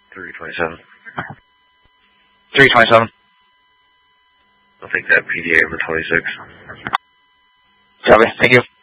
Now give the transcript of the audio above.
327. 327. I'll take that PDA over 26. Copy. Thank you.